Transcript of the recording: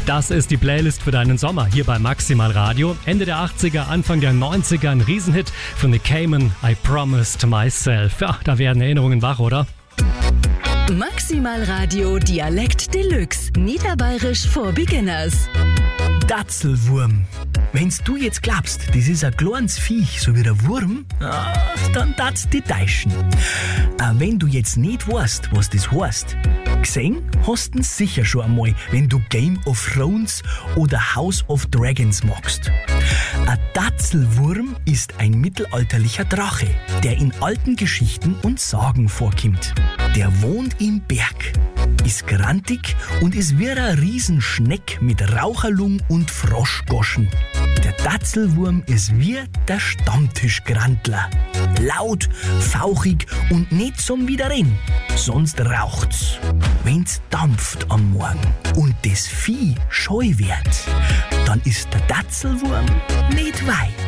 Das ist die Playlist für deinen Sommer hier bei Maximal Radio. Ende der 80er, Anfang der 90er, ein Riesenhit von The Cayman, I Promised Myself. Ja, da werden Erinnerungen wach, oder? Maximal Radio Dialekt Deluxe. Niederbayerisch for Beginners. Datzelwurm. Wenn's du jetzt glaubst, das ist ein kleines Viech, so wie der Wurm, dann darfst du dich täuschen. Wenn du jetzt nicht weißt, was das heißt, gesehen hast du sicher schon einmal, wenn du Game of Thrones oder House of Dragons magst. Ein Datzelwurm ist ein mittelalterlicher Drache, der in alten Geschichten und Sagen vorkommt. Der wohnt im Berg, ist grantig und ist wie ein Riesenschneck mit Raucherlung und Froschgoschen. Der Datzelwurm ist wie der Stammtischgrantler. Laut, fauchig und nicht zum Widerreden. Sonst raucht's, wenn's dampft am Morgen und das Vieh scheu wird, dann ist der Datzelwurm nicht weit.